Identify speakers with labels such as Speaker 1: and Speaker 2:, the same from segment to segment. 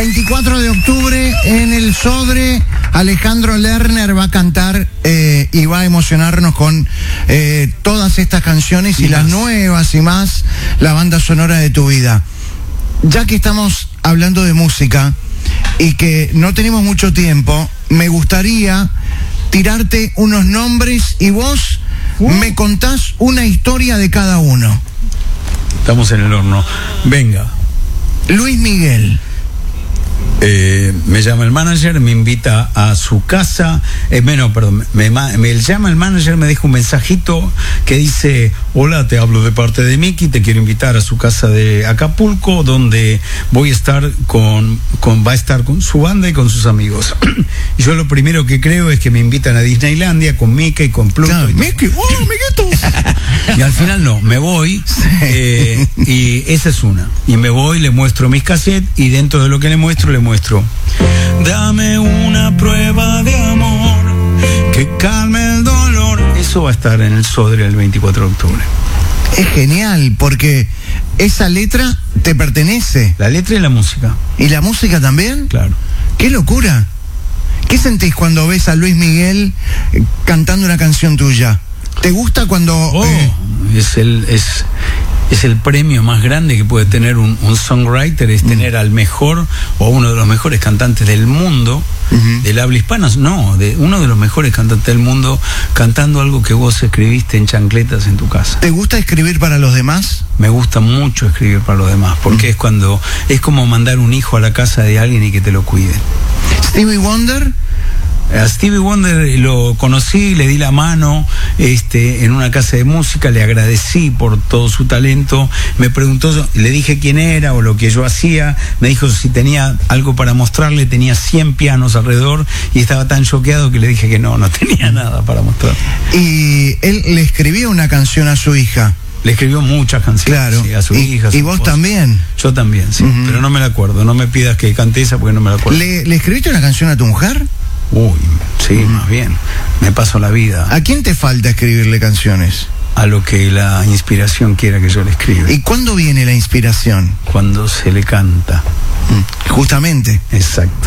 Speaker 1: 24 de octubre en el Sodre, Alejandro Lerner va a cantar y va a emocionarnos con todas estas canciones y las nuevas y más, la banda sonora de tu vida. Ya que estamos hablando de música y que no tenemos mucho tiempo, me gustaría tirarte unos nombres y vos me contás una historia de cada uno.
Speaker 2: Estamos en el horno. Venga.
Speaker 1: Luis Miguel.
Speaker 2: Me llama el manager, me invita a su casa, me llama el manager, me deja un mensajito que dice: hola, te hablo de parte de Miki, te quiero invitar a su casa de Acapulco, donde voy a estar va a estar con su banda y con sus amigos. Y yo lo primero que creo es que me invitan a Disneylandia con Mickey, con Pluto.
Speaker 1: Claro, Mickey, amiguitos.
Speaker 2: Y al final no, me voy, y esa es una. Y me voy, le muestro mis cassettes, y dentro de lo que le muestro, dame una prueba de amor que calme el dolor. Eso va a estar en el Sodre el 24 de octubre.
Speaker 1: Es genial, porque esa letra te pertenece.
Speaker 2: La letra y la música.
Speaker 1: ¿Y la música también?
Speaker 2: Claro.
Speaker 1: ¡Qué locura! ¿Qué sentís cuando ves a Luis Miguel cantando una canción tuya? ¿Te gusta cuando...? Es el premio más grande que puede tener un songwriter, es tener al mejor o uno de los mejores cantantes del mundo, del habla hispana, de uno de los mejores cantantes del mundo, cantando algo que vos escribiste en chancletas en tu casa. ¿Te gusta escribir para los demás?
Speaker 2: Me gusta mucho escribir para los demás, porque es como mandar un hijo a la casa de alguien y que te lo cuide.
Speaker 1: Stevie Wonder.
Speaker 2: A Stevie Wonder lo conocí, le di la mano en una casa de música, le agradecí por todo su talento, me preguntó, le dije quién era o lo que yo hacía, me dijo si tenía algo para mostrarle, tenía 100 pianos alrededor y estaba tan choqueado que le dije que no tenía nada para mostrar.
Speaker 1: Y él le escribía una canción a su hija.
Speaker 2: Le escribió muchas canciones,
Speaker 1: claro,
Speaker 2: sí, a su hija.
Speaker 1: ¿Y vos también?
Speaker 2: Yo también, sí, pero no me la acuerdo, no me pidas que cante esa porque no me la acuerdo.
Speaker 1: ¿Le escribiste una canción a tu mujer?
Speaker 2: Uy, sí, más bien. Me paso la vida.
Speaker 1: ¿A quién te falta escribirle canciones?
Speaker 2: A lo que la inspiración quiera que yo le escriba.
Speaker 1: ¿Y cuándo viene la inspiración?
Speaker 2: Cuando se le canta.
Speaker 1: Justamente.
Speaker 2: Exacto.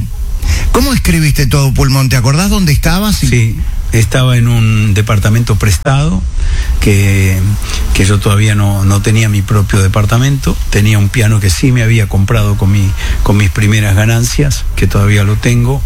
Speaker 1: ¿Cómo escribiste Todo Pulmón? ¿Te acordás dónde estabas?
Speaker 2: Sí, estaba en un departamento prestado que yo todavía no tenía mi propio departamento. Tenía un piano que sí me había comprado con mis primeras ganancias, que todavía lo tengo,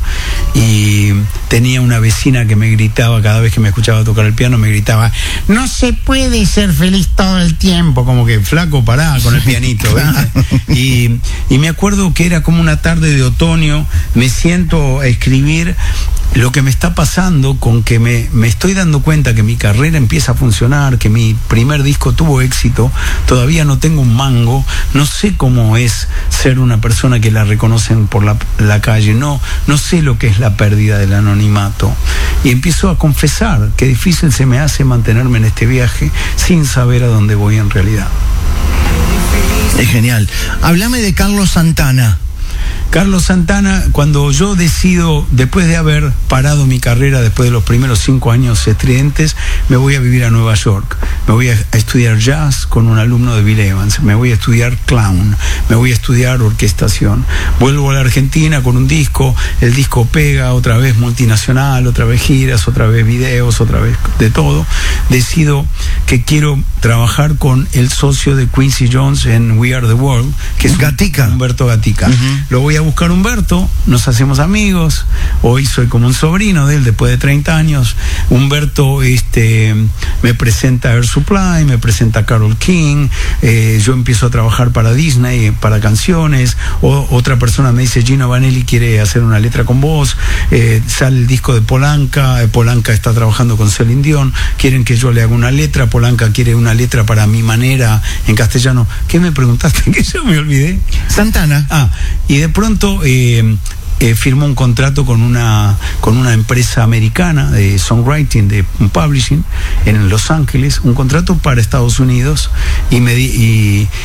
Speaker 2: y tenía una vecina que me gritaba cada vez que me escuchaba tocar el piano, me gritaba: no se puede ser feliz todo el tiempo, como que flaco, pará con el pianito, ¿viste? Y me acuerdo que era como una tarde de otoño, me siento a escribir lo que me está pasando, con que me estoy dando cuenta que mi carrera empieza a funcionar, que mi primer disco tuvo éxito, todavía no tengo un mango, no sé cómo es ser una persona que la reconocen por la calle, no sé lo que es la pérdida del anonimato, y empiezo a confesar que difícil se me hace mantenerme en este viaje sin saber a dónde voy en realidad.
Speaker 1: Es genial. Háblame de Carlos Santana.
Speaker 2: Carlos Santana, cuando yo decido, después de haber parado mi carrera, después de los primeros 5 años estridentes, me voy a vivir a Nueva York. Me voy a estudiar jazz con un alumno de Bill Evans. Me voy a estudiar clown. Me voy a estudiar orquestación. Vuelvo a la Argentina con un disco. El disco pega, otra vez multinacional, otra vez giras, otra vez videos, otra vez de todo. Decido que quiero trabajar con el socio de Quincy Jones en We Are the World, que es
Speaker 1: Gatica.
Speaker 2: Humberto Gatica. Lo voy a buscar a Humberto, nos hacemos amigos, hoy soy como un sobrino de él después de 30 años. Humberto me presenta a Air Supply, me presenta a Carole King, yo empiezo a trabajar para Disney, para canciones, otra persona me dice: Gino Vanelli quiere hacer una letra con vos, sale el disco de Polanca, Polanca está trabajando con Celine Dion, quieren que yo le haga una letra, Polanca quiere una letra para mi manera en castellano. ¿Qué me preguntaste? Que yo me olvidé.
Speaker 1: Santana.
Speaker 2: Y de pronto firmó un contrato con una empresa americana de songwriting, de publishing en Los Ángeles, un contrato para Estados Unidos, y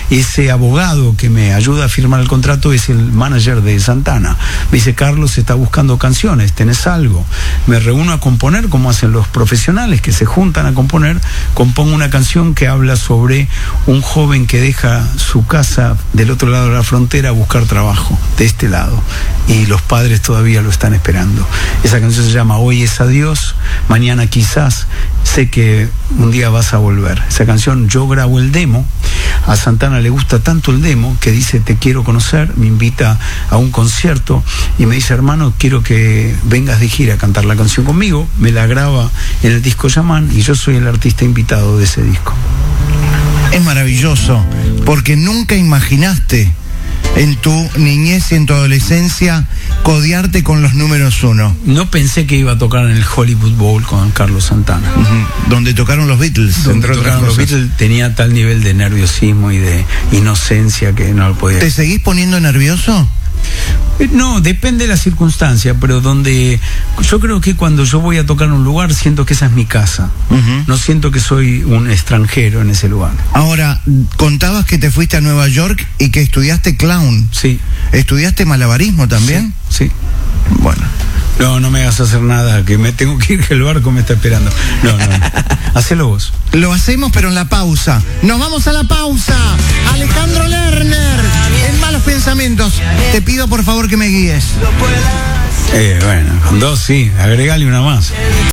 Speaker 2: ese abogado que me ayuda a firmar el contrato es el manager de Santana. Me dice, Carlos está buscando canciones, ¿tenés algo? Me reúno a componer, como hacen los profesionales que se juntan a componer. Compongo una canción que habla sobre un joven que deja su casa del otro lado de la frontera a buscar trabajo, de este lado, y los padres todavía lo están esperando. Esa canción se llama Hoy es adiós, mañana quizás, sé que un día vas a volver. Esa canción yo grabo el demo, a Santana le gusta tanto el demo que dice te quiero conocer, me invita a un concierto y me dice, hermano, quiero que vengas de gira a cantar la canción conmigo. Me la graba en el disco Yaman y yo soy el artista invitado de ese disco.
Speaker 1: Es maravilloso, porque nunca imaginaste en tu niñez y en tu adolescencia codearte con los números uno.
Speaker 2: No pensé que iba a tocar en el Hollywood Bowl con Carlos Santana.
Speaker 1: Donde tocaron los Beatles.
Speaker 2: Donde tocaron los Beatles, tenía tal nivel de nerviosismo y de inocencia que no lo podía.
Speaker 1: ¿Te seguís poniendo nervioso?
Speaker 2: No, depende de la circunstancia, pero donde yo creo que cuando yo voy a tocar un lugar siento que esa es mi casa. No siento que soy un extranjero en ese lugar.
Speaker 1: Ahora, contabas que te fuiste a Nueva York y que estudiaste clown.
Speaker 2: Sí.
Speaker 1: ¿Estudiaste malabarismo también?
Speaker 2: Sí.
Speaker 1: Bueno.
Speaker 2: No me hagas hacer nada, que me tengo que ir, que el barco me está esperando. No. Hacelo vos.
Speaker 1: Lo hacemos, pero en la pausa. Nos vamos a la pausa. Alejandro Lerner, en Malos Pensamientos. Te pido por favor que me guíes.
Speaker 2: Bueno, con dos sí, agregale una más.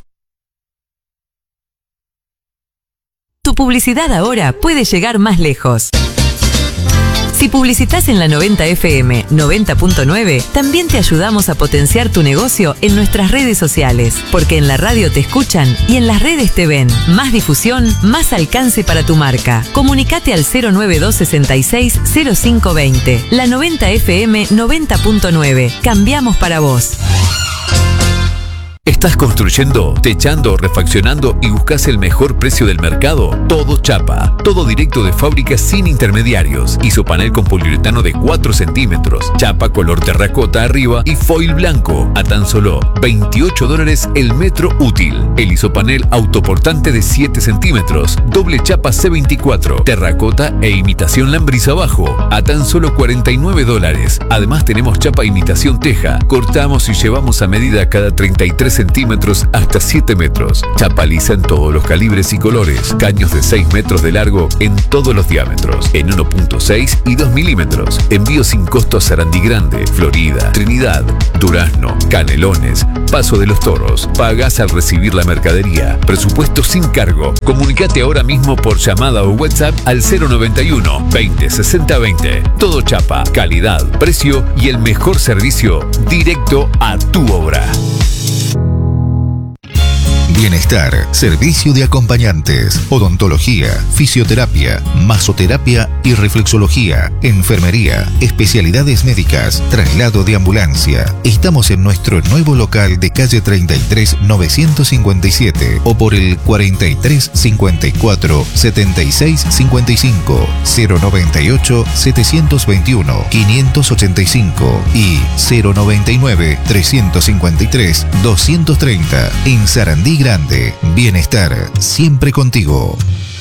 Speaker 3: Tu publicidad ahora puede llegar más lejos. Si publicitas en la 90 FM 90.9, también te ayudamos a potenciar tu negocio en nuestras redes sociales, porque en la radio te escuchan y en las redes te ven. Más difusión, más alcance para tu marca. Comunicate al 09266-0520. La 90 FM 90.9. Cambiamos para vos.
Speaker 4: ¿Estás construyendo, techando, refaccionando y buscas el mejor precio del mercado? Todo chapa, todo directo de fábrica sin intermediarios. Isopanel con poliuretano de 4 centímetros, chapa color terracota arriba y foil blanco a tan solo $28 el metro útil. El isopanel autoportante de 7 centímetros, doble chapa C24, terracota e imitación lambriz abajo a tan solo $49. Además tenemos chapa imitación teja, cortamos y llevamos a medida cada 33 centímetros hasta 7 metros. Chapa lisa en todos los calibres y colores. Caños de 6 metros de largo en todos los diámetros. En 1.6 y 2 milímetros. Envío sin costo a Sarandí Grande, Florida, Trinidad, Durazno, Canelones, Paso de los Toros. Pagás al recibir la mercadería. Presupuesto sin cargo. Comunicate ahora mismo por llamada o WhatsApp al 091 20 60 20. Todo chapa, calidad, precio y el mejor servicio directo a tu obra.
Speaker 5: Bienestar, servicio de acompañantes, odontología, fisioterapia, masoterapia y reflexología, enfermería, especialidades médicas, traslado de ambulancia. Estamos en nuestro nuevo local de calle 33 957 o por el 43 54 76 55 098 721 585 y 099 353 230 en Sarandí Grande. Bienestar, siempre contigo.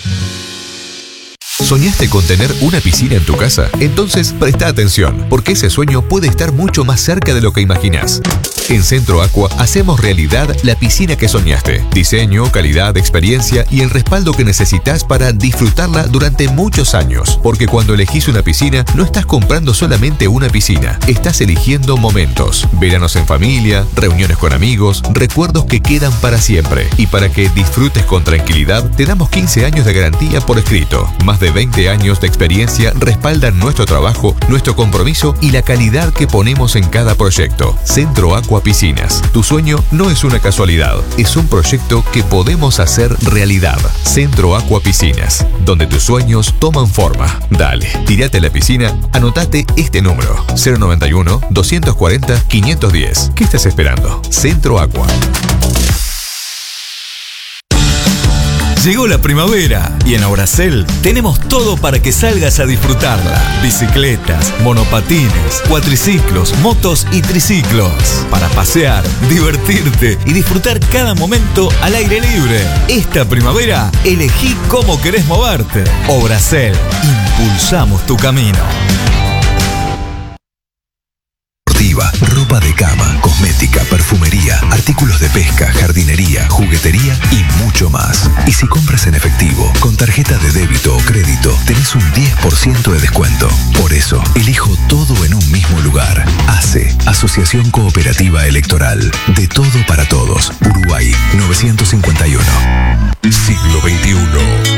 Speaker 6: ¿Soñaste con tener una piscina en tu casa? Entonces presta atención, porque ese sueño puede estar mucho más cerca de lo que imaginas. En Centro Aqua hacemos realidad la piscina que soñaste. Diseño, calidad, experiencia y el respaldo que necesitas para disfrutarla durante muchos años. Porque cuando elegís una piscina, no estás comprando solamente una piscina, estás eligiendo momentos. Veranos en familia, reuniones con amigos, recuerdos que quedan para siempre. Y para que disfrutes con tranquilidad, te damos 15 años de garantía por escrito. Más de 20 años de experiencia respaldan nuestro trabajo, nuestro compromiso y la calidad que ponemos en cada proyecto. Centro Aqua Piscinas. Tu sueño no es una casualidad, es un proyecto que podemos hacer realidad. Centro Aqua Piscinas, donde tus sueños toman forma. Dale, tírate a la piscina, anotate este número: 091 240 510. ¿Qué estás esperando? Centro Aqua.
Speaker 7: Llegó la primavera y en Obracel tenemos todo para que salgas a disfrutarla. Bicicletas, monopatines, cuatriciclos, motos y triciclos. Para pasear, divertirte y disfrutar cada momento al aire libre. Esta primavera, elegí cómo querés moverte. Obracel, impulsamos tu camino.
Speaker 8: Ropa de cama, cosmética, perfumería, artículos de pesca, jardinería, juguetería y mucho más. Y si compras en efectivo, con tarjeta de débito o crédito, tenés un 10% de descuento. Por eso, elijo todo en un mismo lugar. ACE, Asociación Cooperativa Electoral. De todo para todos. Uruguay, 951.
Speaker 9: Siglo XXI.